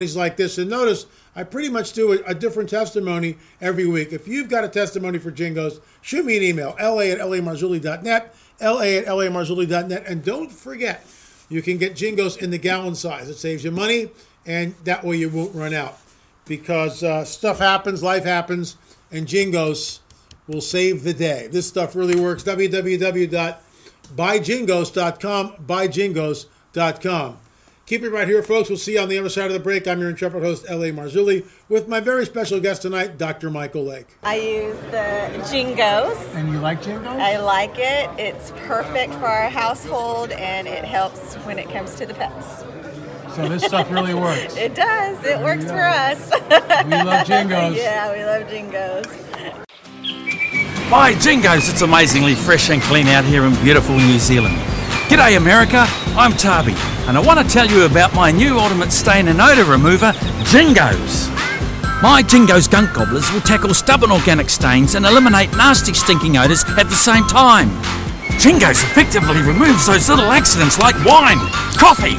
like this. And notice I pretty much do a different testimony every week. If you've got a testimony for Jingos, shoot me an email, la@lamarzulli.net, la@lamarzulli.net. And don't forget, you can get Jingos in the gallon size. It saves you money, and that way you won't run out. Because stuff happens, life happens, and Jingos will save the day. This stuff really works. www.buyjingos.com, buyjingos.com. Keep it right here, folks. We'll see you on the other side of the break. I'm your intrepid host, L.A. Marzulli, with my very special guest tonight, Dr. Michael Lake. I use the Jingos. And you like Jingos? I like it. It's perfect for our household, and it helps when it comes to the pets. So this stuff really works. It does. It works for us. We love Jingos. Yeah, we love Jingos. Buy Jingos. It's amazingly fresh and clean out here in beautiful New Zealand. G'day America, I'm Tarby, and I want to tell you about my new ultimate stain and odour remover, Jingos. My Jingos gunk gobblers will tackle stubborn organic stains and eliminate nasty stinking odours at the same time. Jingos effectively removes those little accidents like wine, coffee,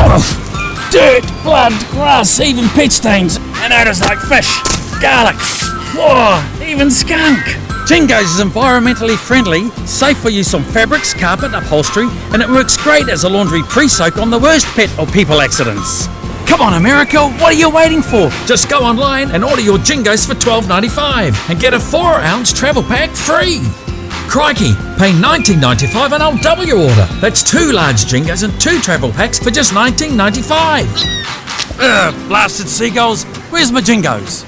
dirt, blood, grass, even pet stains, and odours like fish, garlic, even skunk. Jingos is environmentally friendly, safe for use on fabrics, carpet, upholstery, and it works great as a laundry pre-soak on the worst pet or people accidents. Come on America, what are you waiting for? Just go online and order your Jingos for $12.95 and get a 4-ounce travel pack free. Crikey, pay $19.95 and I'll double your order. That's 2 large Jingos and 2 travel packs for just $19.95. Blasted seagulls, where's my Jingos?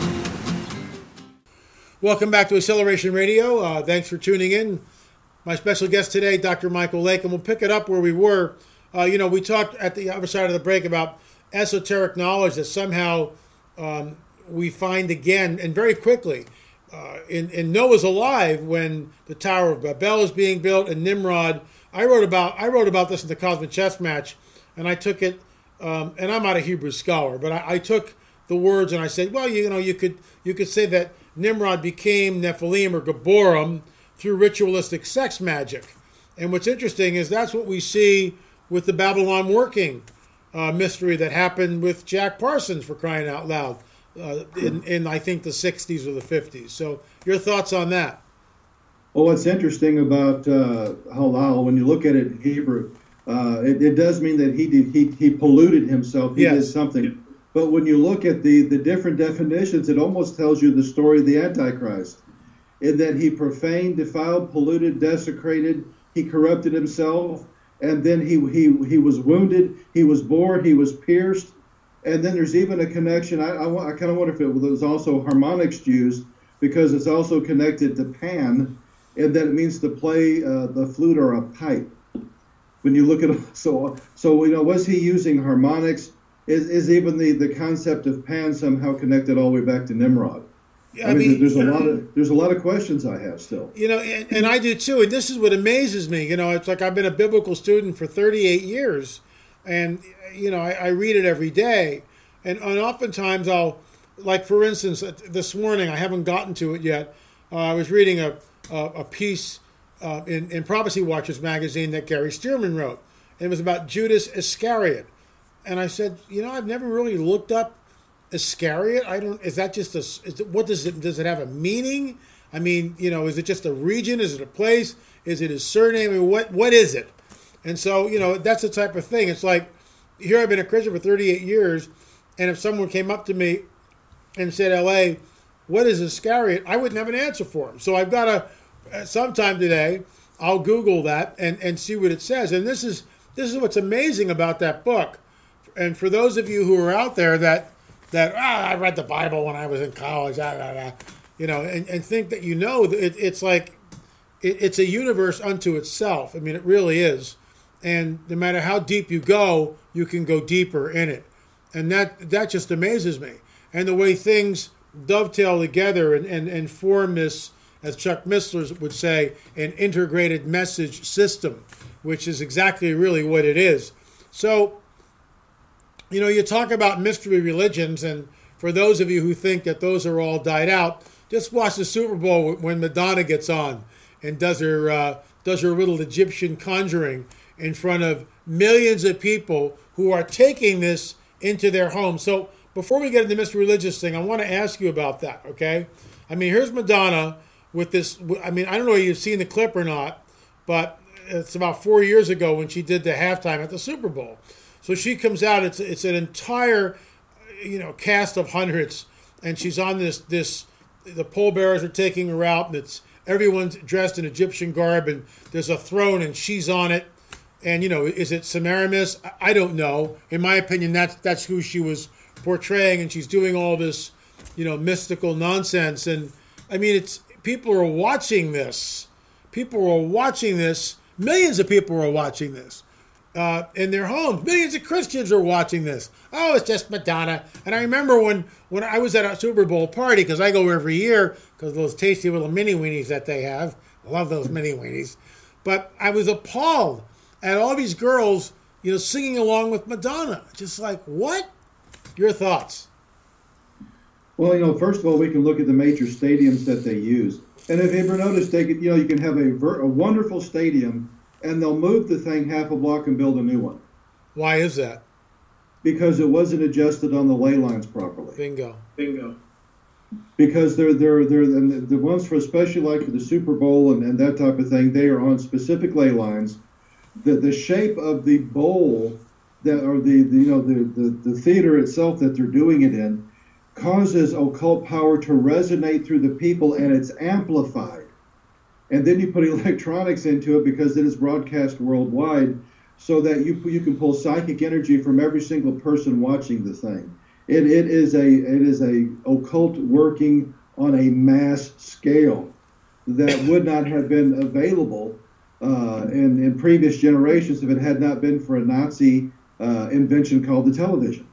Welcome back to Acceleration Radio. Thanks for tuning in. My special guest today, Dr. Michael Lake, and we'll pick it up where we were. We talked at the other side of the break about esoteric knowledge that somehow we find again, and very quickly. In Noah's alive when the Tower of Babel is being built, and Nimrod. I wrote about this in the Cosmic Chess Match, and I took it. And I'm not a Hebrew scholar, but I took the words and I said, well, you could say that Nimrod became Nephilim or Gabborim through ritualistic sex magic. And what's interesting is that's what we see with the Babylon working mystery that happened with Jack Parsons, for crying out loud, in I think the 60s or the 50s. So your thoughts on that? Well, what's interesting about halal, when you look at it in Hebrew, it does mean that he polluted himself. He did something. But when you look at the different definitions, it almost tells you the story of the Antichrist, in that he profaned, defiled, polluted, desecrated, he corrupted himself, and then he was wounded, he was bored, he was pierced, and then there's even a connection. I kind of wonder if it was also harmonics used, because it's also connected to Pan, and that it means to play the flute or a pipe. When you look at it, so was he using harmonics? Is even the concept of Pan somehow connected all the way back to Nimrod? Yeah, I mean, there's a lot of questions I have still. And I do too. And this is what amazes me. It's like I've been a biblical student for 38 years, and I read it every day. And oftentimes I'll, like for instance, this morning I haven't gotten to it yet. I was reading a piece in Prophecy Watchers magazine that Gary Stearman wrote. And it was about Judas Iscariot. And I said, I've never really looked up Iscariot. Is that just what does it have a meaning? I mean, is it just a region? Is it a place? Is it his surname? I mean, what is it? And so, that's the type of thing. It's like, here I've been a Christian for 38 years, and if someone came up to me and said, L.A., what is Iscariot? I wouldn't have an answer for him. So I've got to, sometime today, I'll Google that and see what it says. And this is what's amazing about that book. And for those of you who are out there that I read the Bible when I was in college, and think that it's like it's a universe unto itself. I mean, it really is. And no matter how deep you go, you can go deeper in it. And that just amazes me. And the way things dovetail together and form this, as Chuck Missler would say, an integrated message system, which is exactly really what it is. So, you talk about mystery religions, and for those of you who think that those are all died out, just watch the Super Bowl when Madonna gets on and does her little Egyptian conjuring in front of millions of people who are taking this into their homes. So before we get into the Mr. Religious thing, I want to ask you about that, okay? I mean, here's Madonna with this. I mean, I don't know if you've seen the clip or not, but it's about 4 years ago when she did the halftime at the Super Bowl. So she comes out. It's an entire, cast of hundreds, and she's on this. The pallbearers are taking her out, and everyone's dressed in Egyptian garb, and there's a throne, and she's on it. And is it Semiramis? I don't know. In my opinion, that's who she was portraying, and she's doing all this, mystical nonsense. And I mean, people are watching this. People are watching this. Millions of people are watching this in their homes. Millions of Christians are watching this. Oh, it's just Madonna. And I remember when I was at a Super Bowl party, because I go every year because of those tasty little mini weenies that they have. I love those mini weenies. But I was appalled at all these girls, singing along with Madonna. Just like, what? Your thoughts? Well, first of all, we can look at the major stadiums that they use. And if you ever noticed, you can have a wonderful stadium, and they'll move the thing half a block and build a new one. Why is that? Because it wasn't adjusted on the ley lines properly. Bingo. Because they're the ones for, especially like for the Super Bowl and that type of thing, they are on specific ley lines. The shape of the bowl the theater itself that they're doing it in causes occult power to resonate through the people, and it's amplified. And then you put electronics into it because it is broadcast worldwide, so that you can pull psychic energy from every single person watching the thing. It is a occult working on a mass scale that would not have been available in previous generations if it had not been for a Nazi invention called the television.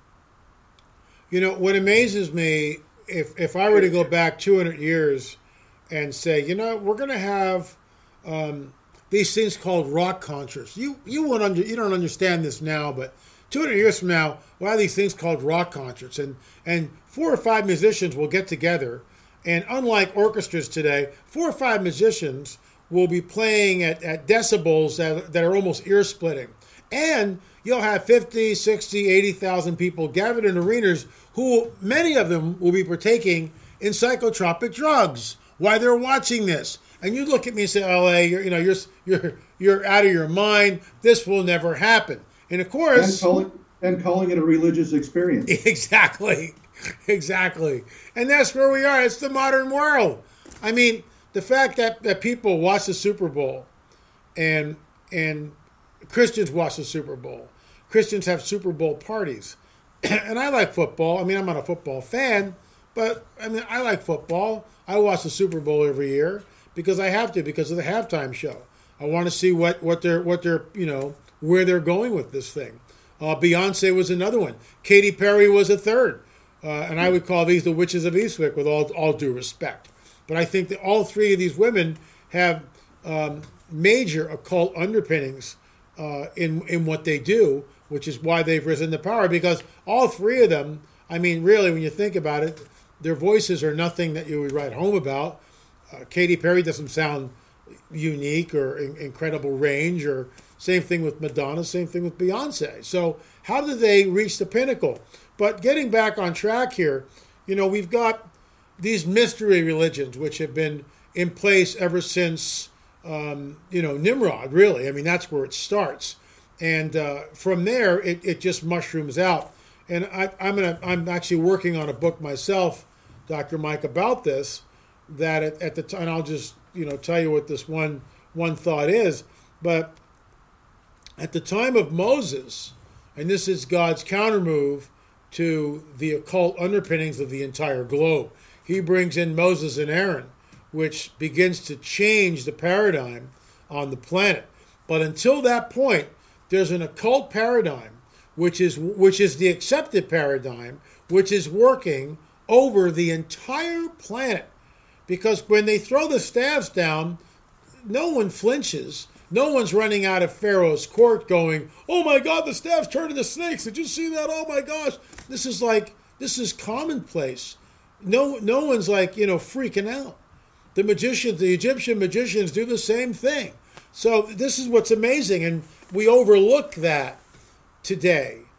What amazes me, if I were to go back 200 years and say, we're going to have these things called rock concerts. You don't understand this now, but 200 years from now, we'll have these things called rock concerts, and 4 or 5 musicians will get together, and unlike orchestras today, 4 or 5 musicians will be playing at decibels that are almost ear-splitting. And you'll have 50, 60, 80,000 people gathered in arenas who, many of them, will be partaking in psychotropic drugs while they're watching this. And you look at me and say, "LA, you're out of your mind. This will never happen." And of course, and calling it a religious experience. Exactly. And that's where we are. It's the modern world. I mean, the fact that people watch the Super Bowl and Christians watch the Super Bowl. Christians have Super Bowl parties. And I like football. I mean, I'm not a football fan, but I like football. I watch the Super Bowl every year because I have to, because of the halftime show. I want to see what they're where they're going with this thing. Beyonce was another one. Katy Perry was a third. And I would call these the witches of Eastwick with all due respect. But I think that all 3 of these women have major occult underpinnings in what they do, which is why they've risen to power, because all 3 of them, really, when you think about it, their voices are nothing that you would write home about. Katy Perry doesn't sound unique or incredible range, or same thing with Madonna, same thing with Beyonce. So how did they reach the pinnacle? But getting back on track here, we've got these mystery religions, which have been in place ever since Nimrod, really. That's where it starts. And from there, it just mushrooms out. And I'm actually working on a book myself, Dr. Mike, about this, that at the time, I'll just, tell you what this one thought is. But at the time of Moses, and this is God's countermove to the occult underpinnings of the entire globe, he brings in Moses and Aaron, which begins to change the paradigm on the planet. But until that point, there's an occult paradigm, which is the accepted paradigm, which is working over the entire planet. Because when they throw the staves down, no one flinches. No one's running out of Pharaoh's court going, "Oh my God, the staff's turned into snakes. Did you see that? Oh my gosh." This is commonplace. No one's freaking out. The Egyptian magicians do the same thing. So this is what's amazing, and we overlook that today.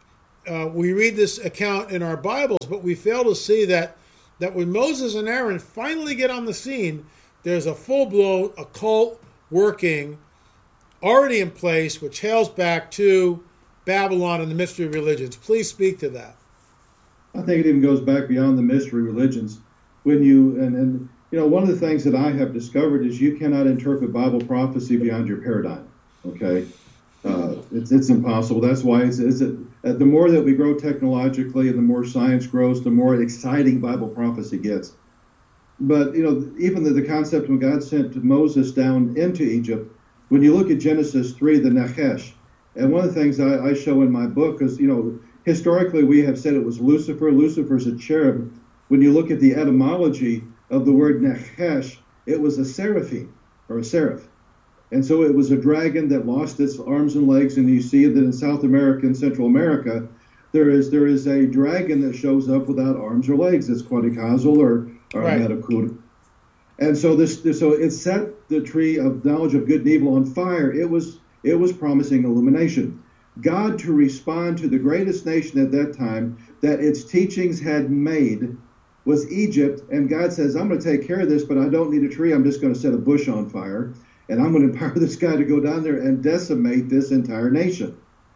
we read this account in our Bibles, but we fail to see that when Moses and Aaron finally get on the scene, there's a full-blown occult working already in place, which hails back to Babylon and the mystery religions. Please speak to that. I think it even goes back beyond the mystery religions. When you and one of the things that I have discovered is you cannot interpret Bible prophecy beyond your paradigm. Okay, it's impossible. That's why the more that we grow technologically and the more science grows, the more exciting Bible prophecy gets. But even the concept when God sent Moses down into Egypt, when you look at Genesis 3, the Nachesh, and one of the things I show in my book is historically we have said it was Lucifer. Lucifer's a cherub. When you look at the etymology of the word Nachesh, it was a seraphim or a seraph. And so it was a dragon that lost its arms and legs, and you see that in South America and Central America, there is a dragon that shows up without arms or legs. It's Quetzalcoatl or right. Metacur. And so so it set the tree of knowledge of good and evil on fire. It was promising illumination. God, to respond to the greatest nation at that time that its teachings had made, was Egypt. And God says, I'm going to take care of this, but I don't need a tree. I'm just going to set a bush on fire. And I'm going to empower this guy to go down there and decimate this entire nation.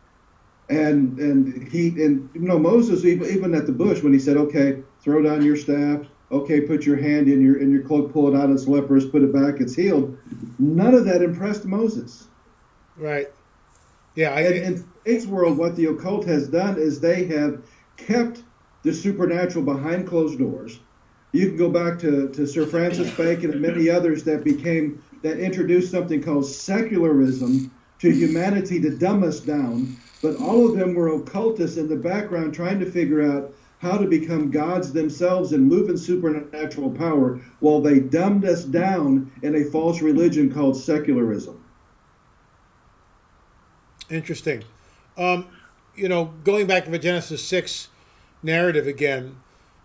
And Moses, even at the bush, when he said, okay, throw down your staff, okay, put your hand in your cloak, pull it out, it's leprous, put it back, it's healed. None of that impressed Moses. Right. Yeah. In today's world, what the occult has done is they have kept the supernatural behind closed doors. You can go back to Sir Francis Bacon and many others that introduced something called secularism to humanity to dumb us down. But all of them were occultists in the background trying to figure out how to become gods themselves and move in supernatural power while they dumbed us down in a false religion called secularism. Interesting. Going back to the Genesis 6 narrative again,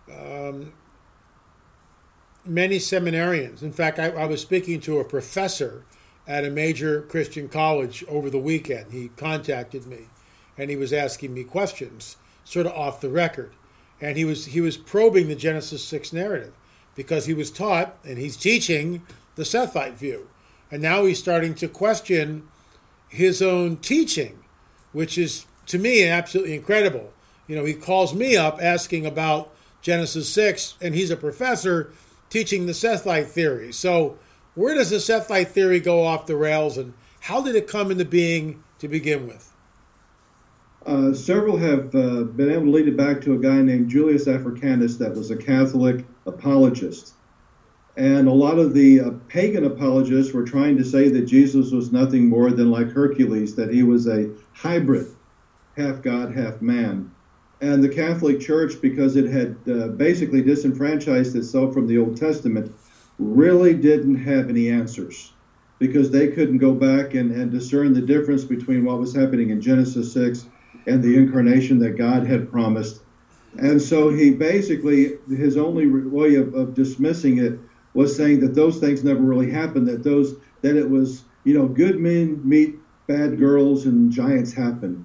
many seminarians, in fact, I was speaking to a professor at a major Christian college over the weekend. He contacted me and he was asking me questions, sort of off the record. And he was probing the Genesis 6 narrative because he was taught, and he's teaching, the Sethite view. And now he's starting to question his own teaching, which is, to me, absolutely incredible. He calls me up asking about Genesis 6, and he's a professor teaching the Sethite theory. So where does the Sethite theory go off the rails, and how did it come into being to begin with? Several have been able to lead it back to a guy named Julius Africanus that was a Catholic apologist. And a lot of the pagan apologists were trying to say that Jesus was nothing more than like Hercules, that he was a hybrid, half God, half man. And the Catholic Church, because it had basically disenfranchised itself from the Old Testament, really didn't have any answers, because they couldn't go back and discern the difference between what was happening in Genesis 6 and the incarnation that God had promised. And so he basically, his only way of dismissing it was saying that those things never really happened, that it was, good men meet bad girls and giants happen.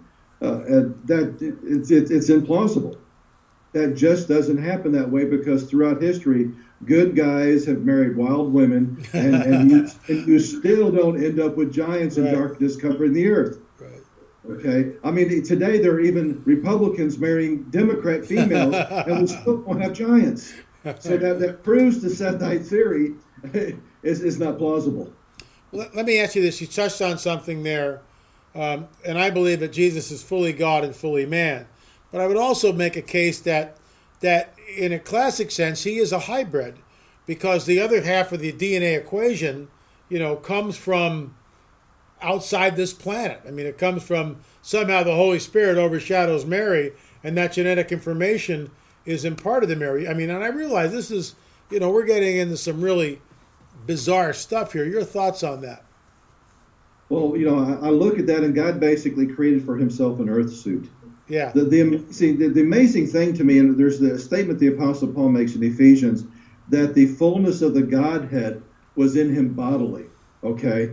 It's implausible. That just doesn't happen that way, because throughout history, good guys have married wild women, and you still don't end up with giants and darkness covering the earth. Okay, I mean, today there are even Republicans marrying Democrat females, and we still don't have giants. So that proves the Sethite theory is not plausible. Well, let me ask you this. You touched on something there, and I believe that Jesus is fully God and fully man. But I would also make a case that in a classic sense, he is a hybrid, because the other half of the DNA equation, comes from outside this planet. I mean, it comes from somehow the Holy Spirit overshadows Mary, and that genetic information is imparted to Mary. I mean, and I realize this is, we're getting into some really bizarre stuff here. Your thoughts on that? Well, I look at that, and God basically created for himself an earth suit. Yeah. The amazing thing to me, and there's the statement the Apostle Paul makes in Ephesians, that the fullness of the Godhead was in him bodily. Okay?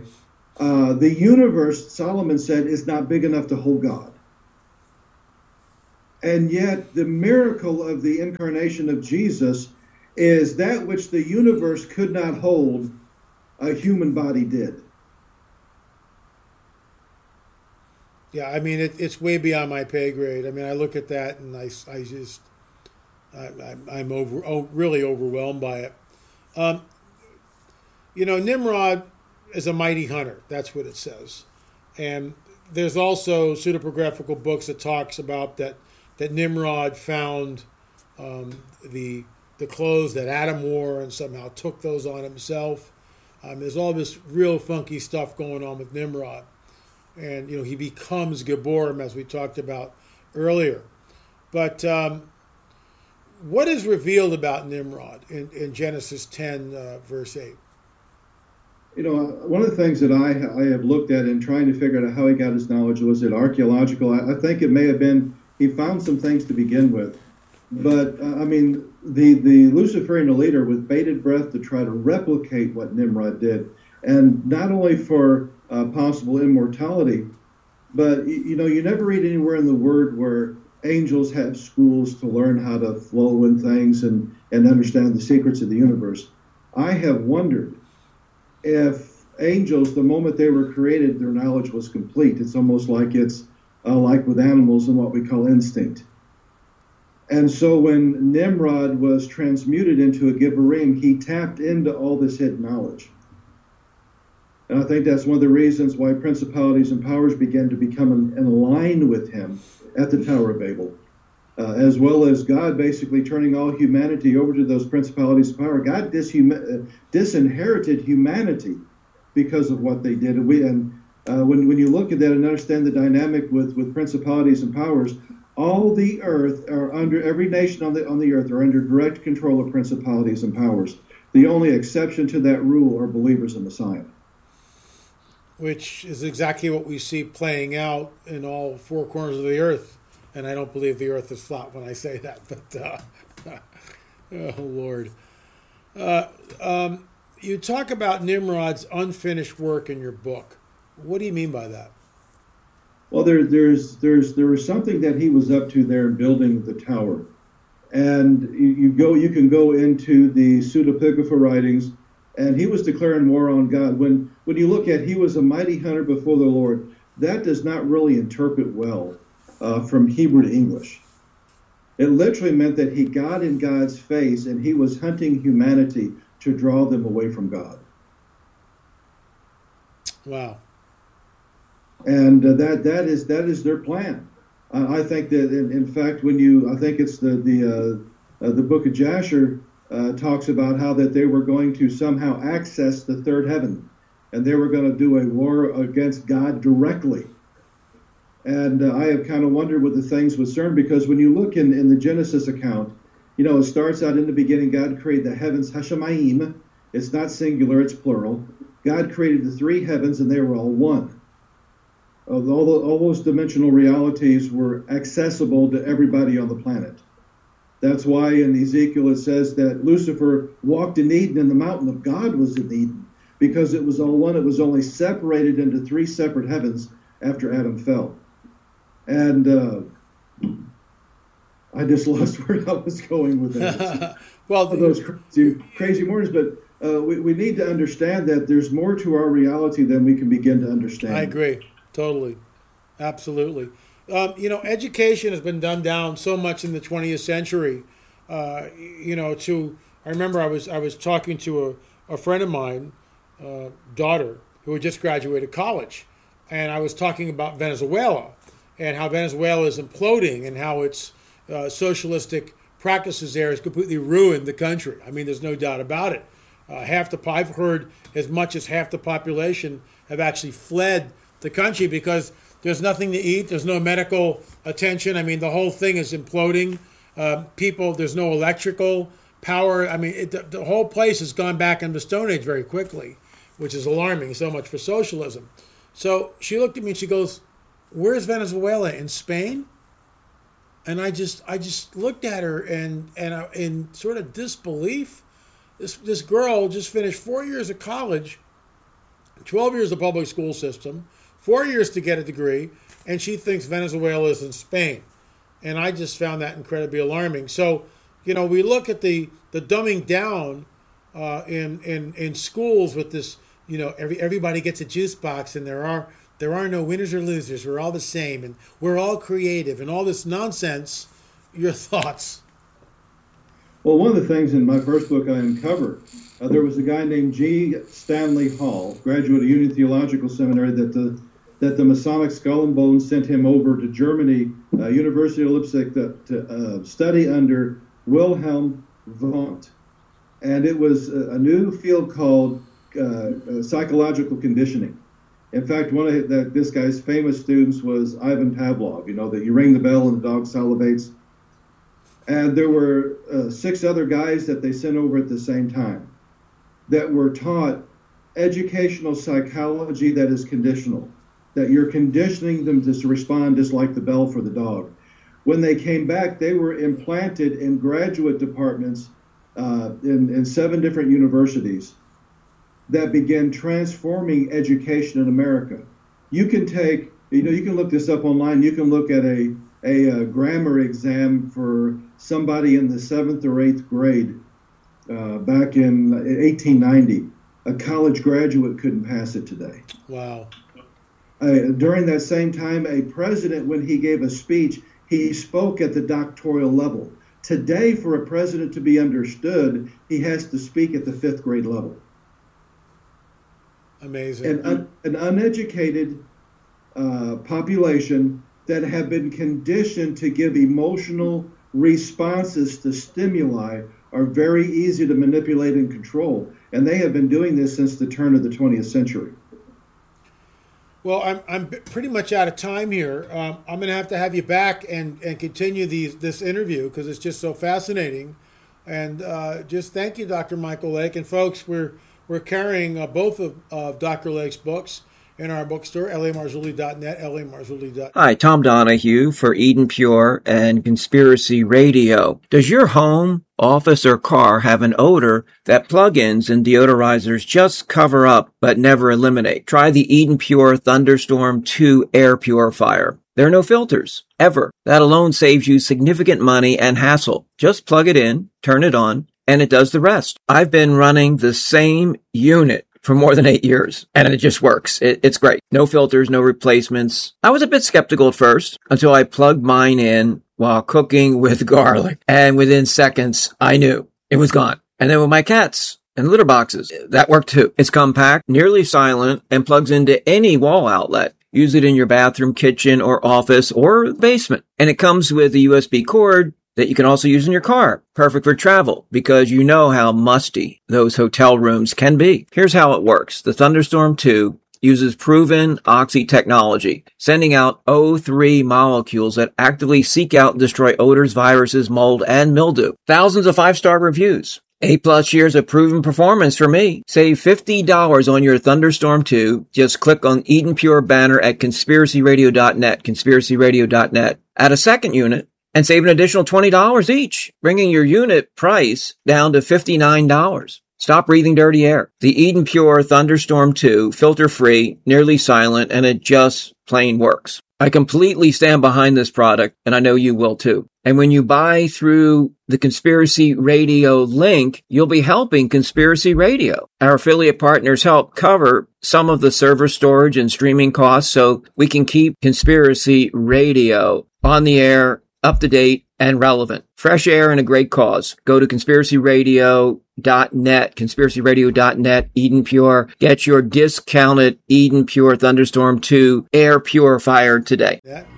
The universe, Solomon said, is not big enough to hold God. And yet the miracle of the incarnation of Jesus is that which the universe could not hold, a human body did. Yeah, I mean, it's way beyond my pay grade. I mean, I look at that and I'm really overwhelmed by it. Nimrod is a mighty hunter. That's what it says. And there's also pseudepigraphical books that talks about that Nimrod found the clothes that Adam wore and somehow took those on himself. There's all this real funky stuff going on with Nimrod. And, he becomes Gibborim, as we talked about earlier. But what is revealed about Nimrod in Genesis 10, verse 8? One of the things that I have looked at in trying to figure out how he got his knowledge, was it archaeological? I think it may have been he found some things to begin with. But, the Luciferian leader with bated breath to try to replicate what Nimrod did. And not only for possible immortality, but you never read anywhere in the Word where angels have schools to learn how to flow in things and understand the secrets of the universe. I have wondered if angels, the moment they were created, their knowledge was complete. It's almost like it's like with animals and what we call instinct. And so when Nimrod was transmuted into a Gibborim, he tapped into all this hidden knowledge. And I think that's one of the reasons why principalities and powers began to become in line with him at the Tower of Babel, as well as God basically turning all humanity over to those principalities and power. God disinherited humanity because of what they did. And when you look at that and understand the dynamic with principalities and powers, all the earth are under, every nation on the earth are under direct control of principalities and powers. The only exception to that rule are believers in Messiah. Which is exactly what we see playing out in all four corners of the earth. And I don't believe the earth is flat when I say that, but oh, Lord. You talk about Nimrod's unfinished work in your book. What do you mean by that? Well, there was something that he was up to there in building the tower. And you can go into the pseudepigrapha writings, and he was declaring war on God. When you look at he was a mighty hunter before the Lord, that does not really interpret well from Hebrew to English. It literally meant that he got in God's face and he was hunting humanity to draw them away from God. Wow. And that is their plan. I think that in fact I think it's the book of Jasher talks about how that they were going to somehow access the third heaven, and they were going to do a war against God directly. And I have kind of wondered with the things with CERN, because when you look in the Genesis account, it starts out in the beginning, God created the heavens, Hashemayim. It's not singular, it's plural. God created the three heavens, and they were all one. All those dimensional realities were accessible to everybody on the planet. That's why in Ezekiel it says that Lucifer walked in Eden, and the mountain of God was in Eden, because it was all one. It was only separated into three separate heavens after Adam fell. And I just lost where I was going with that. Well, those crazy mornings, but we need to understand that there's more to our reality than we can begin to understand. I agree. Totally. Absolutely. Education has been done down so much in the 20th century. I remember I was talking to a friend of mine, daughter, who had just graduated college, and I was talking about Venezuela and how Venezuela is imploding and how its socialistic practices there has completely ruined the country. I mean, there's no doubt about it. I've heard as much as half the population have actually fled the country because there's nothing to eat. There's no medical attention. I mean, the whole thing is imploding. There's no electrical power. I mean, the whole place has gone back into the Stone Age very quickly, which is alarming. So much for socialism. So she looked at me and she goes, "Where's Venezuela? In Spain?" And I just looked at her and in sort of disbelief. This girl just finished 4 years of college, 12 years of public school system, 4 years to get a degree, and she thinks Venezuela is in Spain. And I just found that incredibly alarming. So, we look at the dumbing down in schools with this, everybody gets a juice box, and there are no winners or losers. We're all the same, and we're all creative, and all this nonsense. Your thoughts? Well, one of the things in my first book I uncovered, there was a guy named G. Stanley Hall, graduate of Union Theological Seminary, that the Masonic Skull and Bones sent him over to Germany, University of Leipzig, to study under Wilhelm Wundt. And it was a new field called psychological conditioning. In fact, one of this guy's famous students was Ivan Pavlov, that you ring the bell and the dog salivates. And there were 6 other guys that they sent over at the same time that were taught educational psychology that is conditional, that you're conditioning them to respond just like the bell for the dog. When they came back, they were implanted in graduate departments in 7 different universities that began transforming education in America. You can you can look this up online. You can look at a grammar exam for somebody in the 7th or 8th grade back in 1890. A college graduate couldn't pass it today. Wow. During that same time, a president, when he gave a speech, he spoke at the doctoral level. Today, for a president to be understood, he has to speak at the 5th grade level. Amazing. An uneducated population that have been conditioned to give emotional responses to stimuli are very easy to manipulate and control. And they have been doing this since the turn of the 20th century. Well, I'm pretty much out of time here. I'm going to have you back and continue this interview because it's just so fascinating. And just thank you, Dr. Michael Lake. And folks, we're carrying both of Dr. Lake's books in our bookstore, lamarzulli.net, lamarzulli.net. Hi, Tom Donahue for Eden Pure and Conspiracy Radio. Does your home, office, or car have an odor that plug-ins and deodorizers just cover up but never eliminate? Try the Eden Pure Thunderstorm 2 air purifier. There are no filters, ever. That alone saves you significant money and hassle. Just plug it in, turn it on, and it does the rest. I've been running the same unit for more than 8 years, and it just works. It's great. No filters, no replacements. I was a bit skeptical at first until I plugged mine in while cooking with garlic, and within seconds, I knew it was gone. And then with my cats and litter boxes, that worked too. It's compact, nearly silent, and plugs into any wall outlet. Use it in your bathroom, kitchen, or office, or basement. And it comes with a USB cord that you can also use in your car. Perfect for travel because you know how musty those hotel rooms can be. Here's how it works. The Thunderstorm 2 uses proven oxy technology, sending out O3 molecules that actively seek out and destroy odors, viruses, mold, and mildew. Thousands of 5-star reviews. 8+ years of proven performance for me. Save $50 on your Thunderstorm 2. Just click on Eden Pure banner at conspiracyradio.net, conspiracyradio.net. Add a second unit and save an additional $20 each, bringing your unit price down to $59. Stop breathing dirty air. The Eden Pure Thunderstorm 2, filter-free, nearly silent, and it just plain works. I completely stand behind this product, and I know you will too. And when you buy through the Conspiracy Radio link, you'll be helping Conspiracy Radio. Our affiliate partners help cover some of the server storage and streaming costs so we can keep Conspiracy Radio on the air, up to date, and relevant. Fresh air and a great cause. Go to conspiracyradio.net, conspiracyradio.net, Eden Pure. Get your discounted Eden Pure Thunderstorm 2 air purifier today.